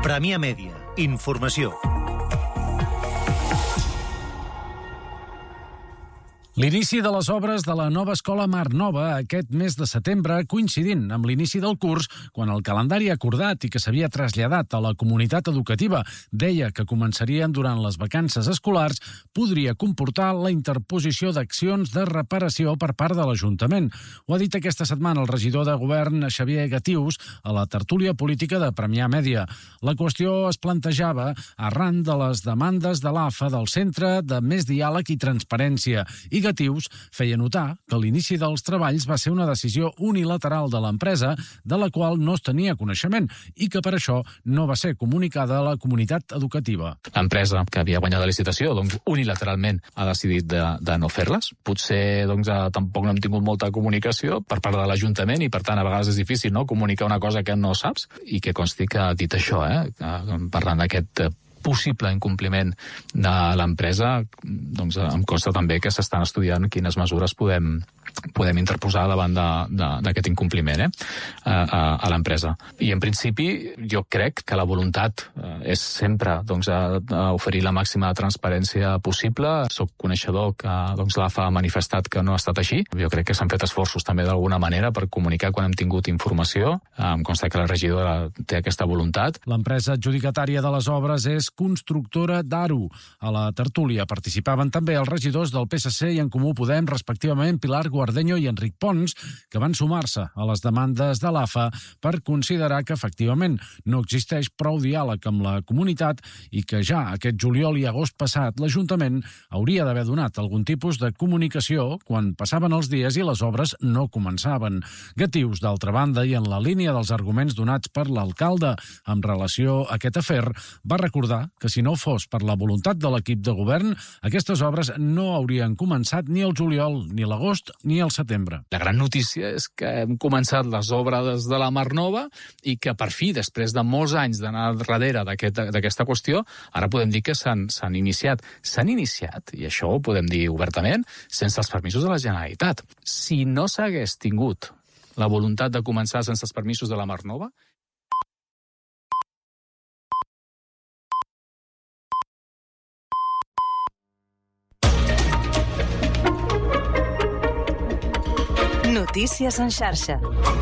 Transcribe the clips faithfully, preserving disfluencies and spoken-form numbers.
Premià Mèdia. Informació. L'inici de les obres de la nova escola Mar Nova aquest mes de setembre, coincidint amb l'inici del curs, quan el calendari acordat i que s'havia traslladat a la comunitat educativa deia que començarien durant les vacances escolars, podria comportar la interposició d'accions de reparació per part de l'Ajuntament. Ho ha dit aquesta setmana el regidor de Govern, Xavier Gatius, a la tertúlia política de Premià Mèdia. La qüestió es plantejava arran de les demandes de l'A F A del Centre de Més Diàleg i Transparència i Gatius feia notar que l'inici dels treballs va ser una decisió unilateral de l'empresa de la qual no es tenia coneixement i que per això no va ser comunicada a la comunitat educativa. L'empresa que havia guanyat la licitació doncs, unilateralment ha decidit de, de no fer-les. Potser doncs, tampoc no hem tingut molta comunicació per part de l'Ajuntament i per tant a vegades és difícil no, comunicar una cosa que no saps i que consti que ha dit això, eh, parlant d'aquest possible incompliment de l'empresa, doncs em consta també que s'estan estudiant quines mesures podem, podem interposar davant d'aquest incompliment eh, a, a l'empresa. I en principi jo crec que la voluntat eh, és sempre doncs, a, a oferir la màxima transparència possible. Soc coneixedor que doncs, l'A F A ha manifestat que no ha estat així. Jo crec que s'han fet esforços també d'alguna manera per comunicar quan hem tingut informació. Em consta que la regidora té aquesta voluntat. L'empresa adjudicatària de les obres és constructora d'Aro. A la tertúlia participaven també els regidors del P S C i En Comú Podem, respectivament Pilar Guardeño i Enric Pons, que van sumar-se a les demandes de l'A F A per considerar que efectivament no existeix prou diàleg amb la comunitat i que ja aquest juliol i agost passat l'Ajuntament hauria d'haver donat algun tipus de comunicació quan passaven els dies i les obres no començaven. Gatius, d'altra banda, i en la línia dels arguments donats per l'alcalde amb relació a aquest afer, va recordar que si no fos per la voluntat de l'equip de govern, aquestes obres no haurien començat ni el juliol, ni l'agost, ni el setembre. La gran notícia és que hem començat les obres de la Mar Nova i que per fi, després de molts anys d'anar darrere d'aquesta aquest, qüestió, ara podem dir que s'han iniciat. S'han iniciat, i això ho podem dir obertament, sense els permisos de la Generalitat. Si no s'hagués tingut la voluntat de començar sense els permisos de la Mar Nova, Notícies en xarxa.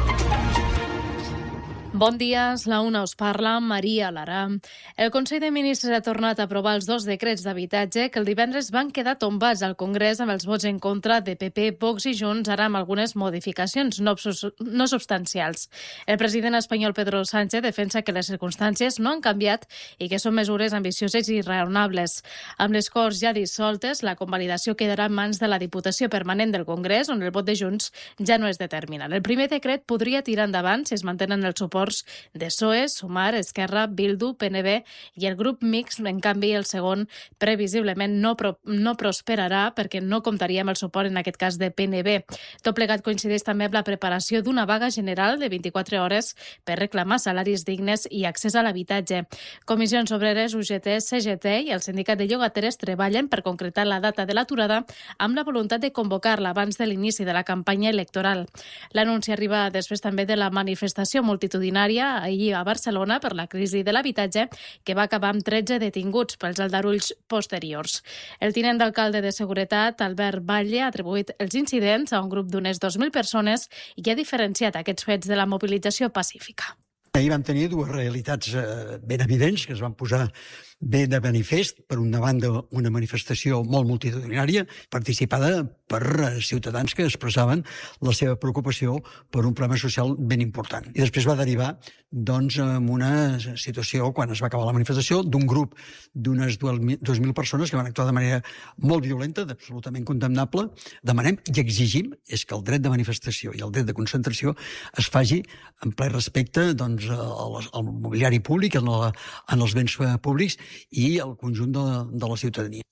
Bon dia, la una us parla, Maria Lara. El Consell de Ministres ha tornat a aprovar els dos decrets d'habitatge que el divendres van quedar tombats al Congrés amb els vots en contra de P P, Vox i Junts, ara amb algunes modificacions no, no substancials. El president espanyol Pedro Sánchez defensa que les circumstàncies no han canviat i que són mesures ambicioses i raonables. Amb les Corts ja dissoltes, la convalidació quedarà en mans de la Diputació Permanent del Congrés, on el vot de Junts ja no és determinant. El primer decret podria tirar endavant si es mantenen els suports de P S O E, Sumar, Esquerra, Bildu, P N B i el grup mixt. En canvi, el segon previsiblement no, pro, no prosperarà perquè no comptaria amb el suport, en aquest cas, de P N B. Tot plegat coincideix també amb la preparació d'una vaga general de vint-i-quatre hores per reclamar salaris dignes i accés a l'habitatge. Comissions Obreres, U G T, C G T i el Sindicat de Llogateres treballen per concretar la data de l'aturada amb la voluntat de convocar-la abans de l'inici de la campanya electoral. L'anunci arriba després també de la manifestació multitudinària ahir a Barcelona per la crisi de l'habitatge, que va acabar amb tretze detinguts pels aldarulls posteriors. El tinent d'alcalde de Seguretat, Albert Batlle, ha atribuït els incidents a un grup d'unes dos mil persones i ha diferenciat aquests fets de la mobilització pacífica. Ahir vam tenir dues realitats eh, ben evidents que es van posar bé de manifest. Per una banda, una manifestació molt multitudinària, participada per ciutadans que expressaven la seva preocupació per un problema social ben important. I després va derivar doncs, en una situació, quan es va acabar la manifestació, d'un grup d'unes dues mil persones que van actuar de manera molt violenta, absolutament condemnable. Demanem i exigim és que el dret de manifestació i el dret de concentració es faci en ple respecte doncs, al, al mobiliari públic, en, la, en els béns públics i el conjunt de, de la ciutadania.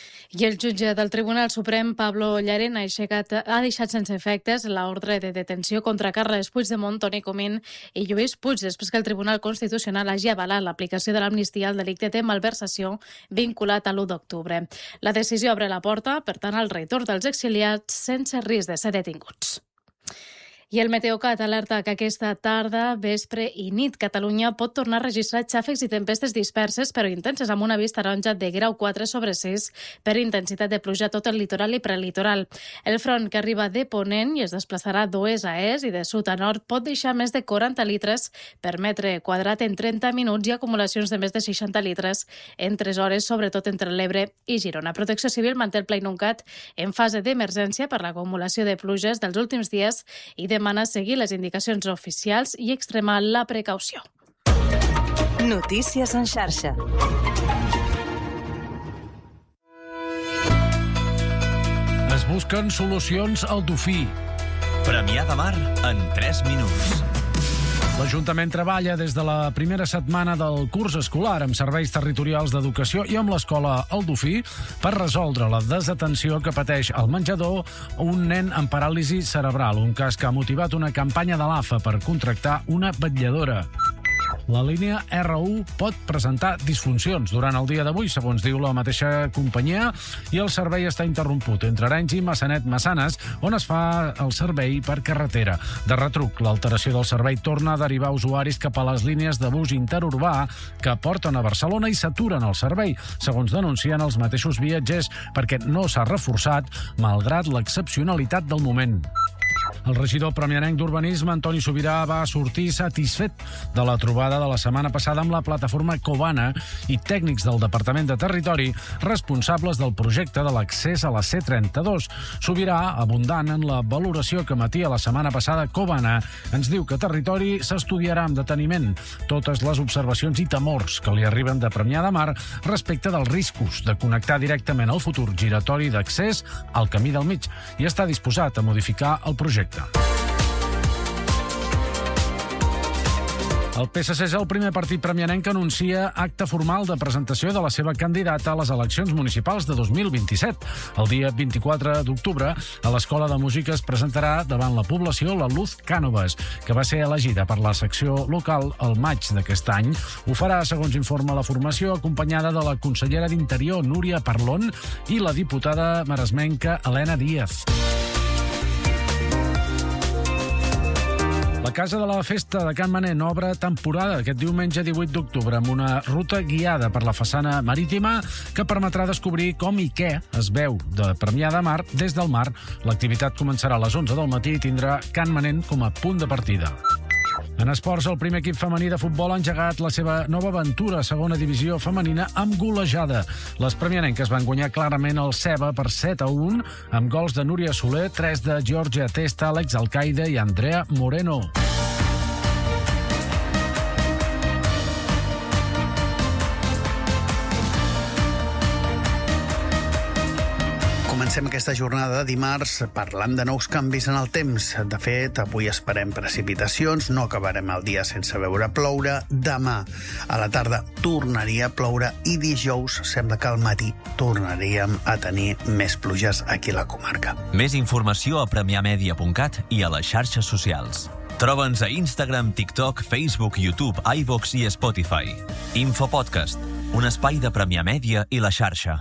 I el jutge del Tribunal Suprem, Pablo Llarena, ha, aixecat, ha deixat sense efectes l'ordre de detenció contra Carles Puigdemont, Toni Comín i Lluís Puig, després que el Tribunal Constitucional hagi avalat l'aplicació de l'amnistia al delicte de malversació vinculat a l'u d'octubre. La decisió obre la porta, per tant, al retorn dels exiliats sense risc de ser detinguts. I el Meteocat alerta que aquesta tarda, vespre i nit Catalunya pot tornar a registrar xàfecs i tempestes disperses però intenses, amb un avís taronja de grau quatre sobre sis per intensitat de pluja a tot el litoral i prelitoral. El front que arriba de ponent i es desplaçarà d'oest a est i de sud a nord pot deixar més de quaranta litres per metre quadrat en trenta minuts i acumulacions de més de seixanta litres en tres hores, sobretot entre l'Ebre i Girona. Protecció Civil manté el Pla Inuncat en fase d'emergència per l'acumulació de pluges dels últims dies i demana seguir les indicacions oficials i extremar la precaució. Notícies en xarxa. Es busquen solucions al Dofí. Premià de Mar en tres minuts. L'Ajuntament treballa des de la primera setmana del curs escolar amb serveis territorials d'educació i amb l'escola El Dofí per resoldre la desatenció que pateix al menjador un nen amb paràlisi cerebral, un cas que ha motivat una campanya de l'A F A per contractar una vetlladora. La línia R u pot presentar disfuncions durant el dia d'avui, segons diu la mateixa companyia, i el servei està interromput entre Arenys i Massanet-Massanes, on es fa el servei per carretera. De retruc, l'alteració del servei torna a derivar usuaris cap a les línies de bus interurbà que porten a Barcelona i s'aturen el servei, segons denuncien els mateixos viatgers, perquè no s'ha reforçat, malgrat l'excepcionalitat del moment. El regidor premianenc d'Urbanisme, Antoni Subirà, va sortir satisfet de la trobada de la setmana passada amb la plataforma Covana i tècnics del Departament de Territori responsables del projecte de l'accés a la C trenta-dos. Subirà, abundant en la valoració que emetia la setmana passada Covana, ens diu que Territori s'estudiarà amb deteniment totes les observacions i temors que li arriben de Premià de Mar respecte dels riscos de connectar directament el futur giratori d'accés al Camí del Mig i està disposat a modificar el projecte. El P S C és el primer partit premianenc que anuncia acte formal de presentació de la seva candidata a les eleccions municipals de dos mil vint-i-set. El dia vint-i-quatre d'octubre, a l'Escola de Música es presentarà davant la població la Luz Cànovas, que va ser elegida per la secció local el maig d'aquest any. Ho farà, segons informa la formació, acompanyada de la consellera d'Interior, Núria Parlon, i la diputada maresmenca Helena Díaz. La Casa de la Festa de Can Manent obre temporada aquest diumenge divuit d'octubre amb una ruta guiada per la façana marítima que permetrà descobrir com i què es veu de Premià de Mar des del mar. L'activitat començarà a les onze del matí i tindrà Can Manent com a punt de partida. En esports, el primer equip femení de futbol ha engegat la seva nova aventura a segona divisió femenina amb golejada. Les premianenques van guanyar clarament el Ceba per set a un, amb gols de Núria Soler, tres de Georgia Testa, Àlex Alcaide i Andrea Moreno. Comencem aquesta jornada de dimarts parlant de nous canvis en el temps. De fet, avui esperem precipitacions, no acabarem el dia sense veure ploure. Demà a la tarda tornaria a ploure i dijous sembla que al matí tornaríem a tenir més pluges aquí a la comarca. Més informació a premiamedia punt cat i a les xarxes socials. Troba'ns a Instagram, TikTok, Facebook, YouTube, iVox i Spotify. Infopodcast, un espai de Premià Mèdia i la xarxa.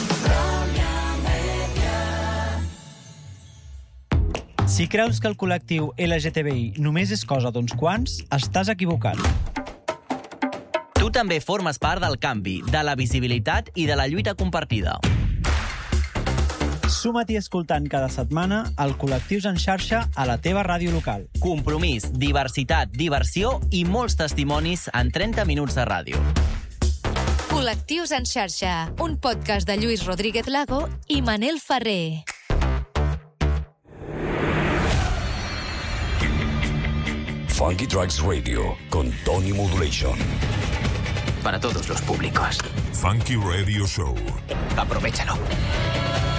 Si creus que el col·lectiu L G T B I només és cosa d'uns quants, estàs equivocat. Tu també formes part del canvi, de la visibilitat i de la lluita compartida. Suma-t'hi escoltant cada setmana el Col·lectius en xarxa a la teva ràdio local. Compromís, diversitat, diversió i molts testimonis en trenta minuts de ràdio. Col·lectius en xarxa, un podcast de Lluís Rodríguez Lago i Manel Ferrer. Funky Tracks Radio con Tony Modulation. Para todos los públicos. Funky Radio Show. Aprovechalo.